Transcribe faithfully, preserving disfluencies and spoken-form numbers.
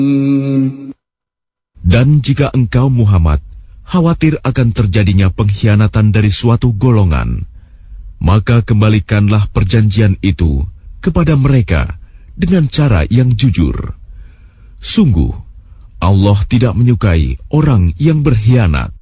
Dan jika engkau Muhammad khawatir akan terjadinya pengkhianatan dari suatu golongan, maka kembalikanlah perjanjian itu kepada mereka dengan cara yang jujur. Sungguh, Allah tidak menyukai orang yang berkhianat.